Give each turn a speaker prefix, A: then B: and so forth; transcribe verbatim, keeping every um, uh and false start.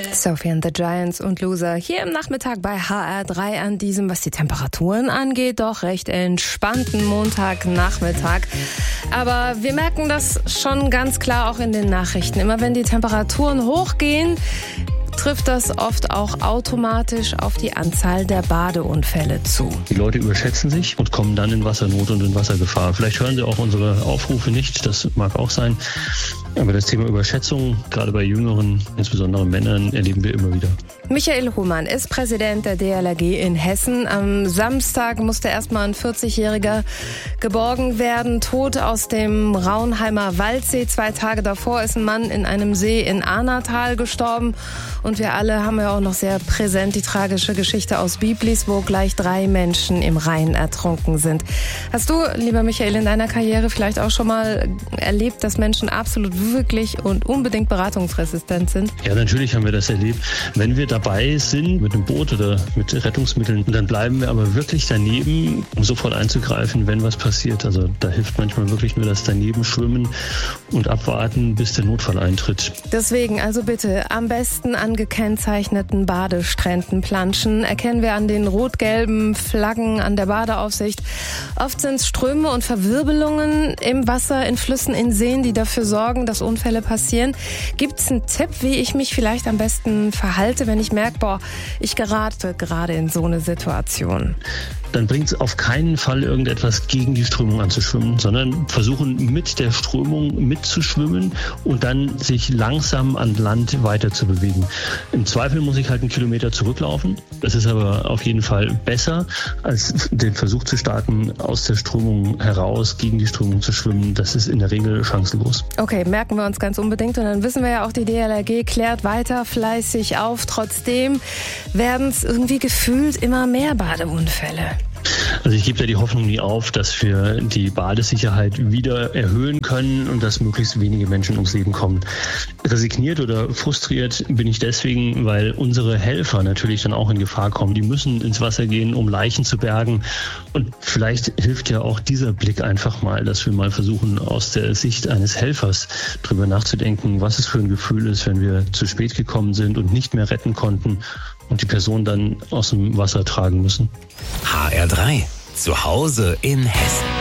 A: Sophie and the Giants und Loser hier im Nachmittag bei H R drei an diesem, was die Temperaturen angeht, doch recht entspannten Montagnachmittag. Aber wir merken das schon ganz klar auch in den Nachrichten. Immer wenn die Temperaturen hochgehen, trifft das oft auch automatisch auf die Anzahl der Badeunfälle zu.
B: Die Leute überschätzen sich und kommen dann in Wassernot und in Wassergefahr. Vielleicht hören sie auch unsere Aufrufe nicht, das mag auch sein. Aber das Thema Überschätzung, gerade bei jüngeren, insbesondere Männern, erleben wir immer wieder.
A: Michael Humann ist Präsident der D L R G in Hessen. Am Samstag musste erstmal ein vierzigjähriger geborgen werden, tot aus dem Raunheimer Waldsee. Zwei Tage davor ist ein Mann in einem See in Ahnatal gestorben. Und wir alle haben ja auch noch sehr präsent die tragische Geschichte aus Biblis, wo gleich drei Menschen im Rhein ertrunken sind. Hast du, lieber Michael, in deiner Karriere vielleicht auch schon mal erlebt, dass Menschen absolut wirklich und unbedingt beratungsresistent sind?
B: Ja, natürlich haben wir das erlebt. Wenn wir dabei sind mit einem Boot oder mit Rettungsmitteln, dann bleiben wir aber wirklich daneben, um sofort einzugreifen, wenn was passiert. Also da hilft manchmal wirklich nur das Daneben schwimmen und abwarten, bis der Notfall eintritt.
A: Deswegen also bitte am besten an gekennzeichneten Badestränden planschen. Erkennen wir an den rot-gelben Flaggen an der Badeaufsicht. Oft sind es Ströme und Verwirbelungen im Wasser, in Flüssen, in Seen, die dafür sorgen, dass Unfälle passieren. Gibt es einen Tipp, wie ich mich vielleicht am besten verhalte, wenn ich merke, boah, ich gerate gerade in so eine Situation?
B: Dann bringt es auf keinen Fall irgendetwas gegen die Strömung anzuschwimmen, sondern versuchen mit der Strömung mitzuschwimmen und dann sich langsam an Land weiter zu bewegen. Im Zweifel muss ich halt einen Kilometer zurücklaufen. Das ist aber auf jeden Fall besser, als den Versuch zu starten, aus der Strömung heraus gegen die Strömung zu schwimmen. Das ist in der Regel chancenlos.
A: Okay, merken wir uns ganz unbedingt. Und dann wissen wir ja auch, die D L R G klärt weiter fleißig auf. Trotzdem werden es irgendwie gefühlt immer mehr Badeunfälle.
B: Also ich gebe da die Hoffnung nie auf, dass wir die Badesicherheit wieder erhöhen können und dass möglichst wenige Menschen ums Leben kommen. Resigniert oder frustriert bin ich deswegen, weil unsere Helfer natürlich dann auch in Gefahr kommen. Die müssen ins Wasser gehen, um Leichen zu bergen. Und vielleicht hilft ja auch dieser Blick einfach mal, dass wir mal versuchen, aus der Sicht eines Helfers drüber nachzudenken, was es für ein Gefühl ist, wenn wir zu spät gekommen sind und nicht mehr retten konnten und die Person dann aus dem Wasser tragen müssen.
C: H R drei. Zu Hause in Hessen.